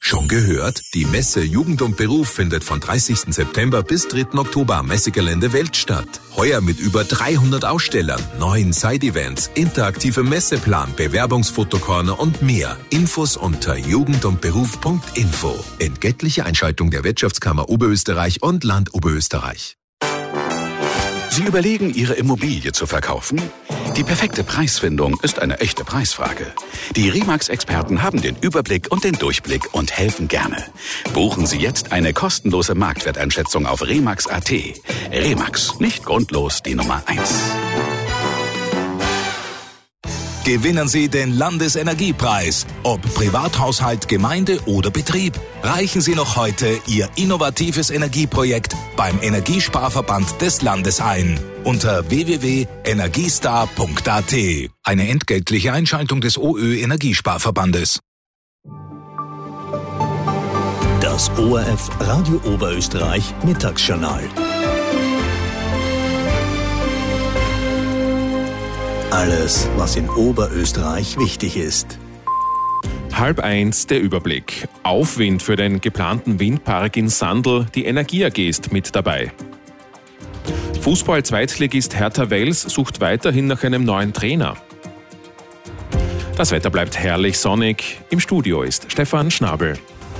Schon gehört? Die Messe Jugend und Beruf findet von 30. September bis 3. Oktober am Messegelände Welt statt. Heuer mit über 300 Ausstellern, 9 Side-Events, interaktive Messeplan, Bewerbungsfotokorner und mehr. Infos unter jugendundberuf.info. Entgeltliche Einschaltung der Wirtschaftskammer Oberösterreich und Land Oberösterreich. Sie überlegen, Ihre Immobilie zu verkaufen? Die perfekte Preisfindung ist eine echte Preisfrage. Die Remax-Experten haben den Überblick und den Durchblick und helfen gerne. Buchen Sie jetzt eine kostenlose Marktwerteinschätzung auf remax.at. Remax, nicht grundlos die Nummer 1. Gewinnen Sie den Landesenergiepreis. Ob Privathaushalt, Gemeinde oder Betrieb. Reichen Sie noch heute Ihr innovatives Energieprojekt beim Energiesparverband des Landes ein. Unter www.energiestar.at. Eine entgeltliche Einschaltung des OÖ Energiesparverbandes. Das ORF Radio Oberösterreich Mittagsjournal. Alles, was in Oberösterreich wichtig ist. 12:30 der Überblick. Aufwind für den geplanten Windpark in Sandl. Die Energie AG ist mit dabei. Fußball-Zweitligist Hertha Wels sucht weiterhin nach einem neuen Trainer. Das Wetter bleibt herrlich sonnig. Im Studio ist Stefan Schnabel.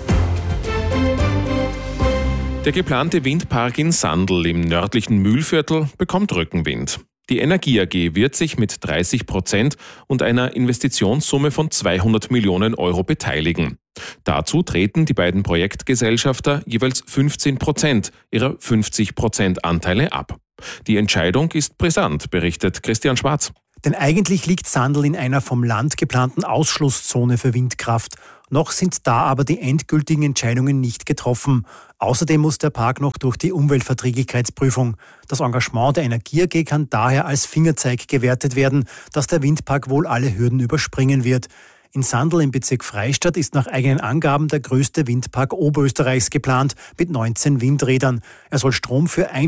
Der geplante Windpark in Sandl im nördlichen Mühlviertel bekommt Rückenwind. Die Energie AG wird sich mit 30% und einer Investitionssumme von 200 Millionen Euro beteiligen. Dazu treten die beiden Projektgesellschafter jeweils 15% ihrer 50% Anteile ab. Die Entscheidung ist brisant, berichtet Christian Schwarz. Denn eigentlich liegt Sandl in einer vom Land geplanten Ausschlusszone für Windkraft. Noch sind da aber die endgültigen Entscheidungen nicht getroffen. Außerdem muss der Park noch durch die Umweltverträglichkeitsprüfung. Das Engagement der Energie AG kann daher als Fingerzeig gewertet werden, dass der Windpark wohl alle Hürden überspringen wird. In Sandl im Bezirk Freistadt ist nach eigenen Angaben der größte Windpark Oberösterreichs geplant mit 19 Windrädern. Er soll Strom für